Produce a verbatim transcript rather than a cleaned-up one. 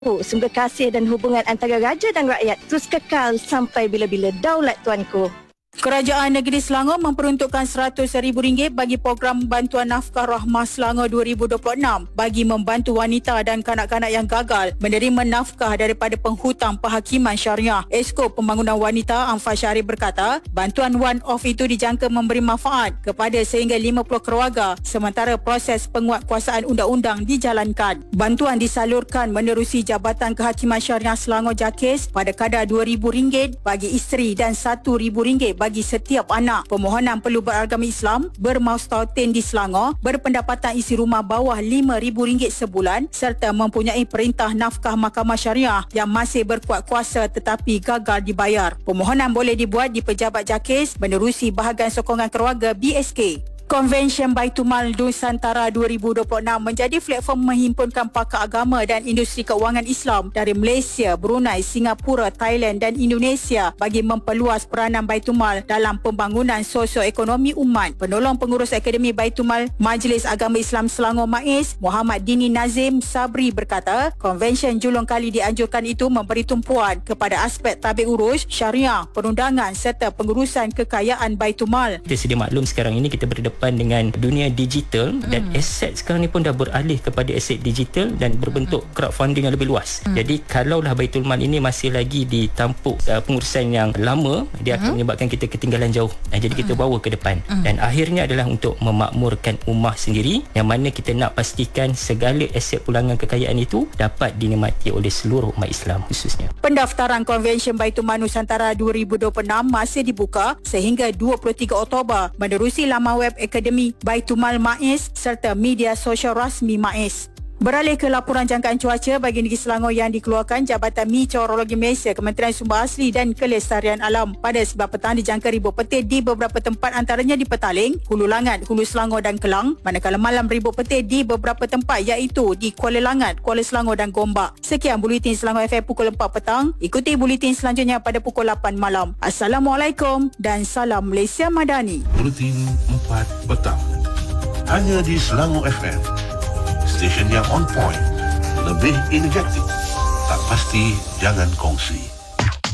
Sumber kasih dan hubungan antara raja dan rakyat terus kekal sampai bila-bila daulat tuanku. Kerajaan Negeri Selangor memperuntukkan seratus ribu ringgit bagi program bantuan nafkah rahmah Selangor dua ribu dua puluh enam bagi membantu wanita dan kanak-kanak yang gagal menerima nafkah daripada penghutang Penghakiman Syariah. Esko Pembangunan Wanita Amfan Syarif berkata, bantuan one-off itu dijangka memberi manfaat kepada sehingga lima puluh keluarga sementara proses penguatkuasaan undang-undang dijalankan. Bantuan disalurkan menerusi Jabatan Kehakiman Syariah Selangor JAKIS pada kadar dua ribu ringgit bagi isteri dan satu ribu ringgit bagi setiap anak. Permohonan perlu beragama Islam, bermaustatin di Selangor, berpendapatan isi rumah bawah lima ribu ringgit sebulan serta mempunyai perintah nafkah Mahkamah Syariah yang masih berkuat kuasa tetapi gagal dibayar. Permohonan boleh dibuat di Pejabat JAKIS menerusi Bahagian Sokongan Keluarga B S K. Konvensyen Baitul Mal Nusantara dua ribu dua puluh enam menjadi platform menghimpunkan pakar agama dan industri keuangan Islam dari Malaysia, Brunei, Singapura, Thailand dan Indonesia bagi memperluas peranan Baitul Mal dalam pembangunan sosioekonomi umat. Penolong Pengurus Akademi Baitul Mal Majlis Agama Islam Selangor MAIS, Muhammad Dini Nazim Sabri berkata, konvensyen julung kali dianjurkan itu memberi tumpuan kepada aspek tabik urus, syariah, perundangan serta pengurusan kekayaan Baitul Mal. Kita sedia maklum sekarang ini kita berdepan dengan dunia digital hmm. dan aset sekarang ni pun dah beralih kepada aset digital dan berbentuk hmm. crowdfunding yang lebih luas. Hmm. Jadi kalaulah Baitul Mal ini masih lagi ditampuk uh, pengurusan yang lama, dia hmm. akan menyebabkan kita ketinggalan jauh. Uh, jadi kita bawa ke depan. Hmm. Dan akhirnya adalah untuk memakmurkan ummah sendiri yang mana kita nak pastikan segala aset pulangan kekayaan itu dapat dinikmati oleh seluruh umat Islam khususnya. Pendaftaran Konvensyen Baitul Mal Nusantara dua ribu dua puluh enam masih dibuka sehingga dua puluh tiga Oktober menerusi laman web Akademi Baitul Mal MAIS serta media sosial rasmi MAIS. Beralih ke laporan jangkaan cuaca bagi Negeri Selangor yang dikeluarkan Jabatan Meteorologi Malaysia, Kementerian Sumber Asli dan Kelestarian Alam. Pada sebelah petang dijangka ribut petir di beberapa tempat antaranya di Petaling, Hulu Langat, Hulu Selangor dan Kelang. Manakala malam ribut petir di beberapa tempat iaitu di Kuala Langat, Kuala Selangor dan Gombak. Sekian Buletin Selangor F M pukul empat petang. Ikuti buletin selanjutnya pada pukul lapan malam. Assalamualaikum dan salam Malaysia Madani. Buletin empat petang. Hanya di Selangor F M. Stesen yang on point, lebih energetik, tak pasti jangan kongsi.